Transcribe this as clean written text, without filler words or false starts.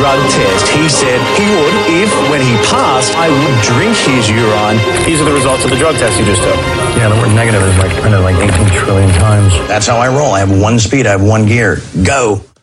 drug test, he said he would, if, when he passed, I would drink his urine. These are the results of the drug test you just took. Yeah, the word negative is printed 18 trillion times. That's how I roll. I have one speed, I have one gear. Go.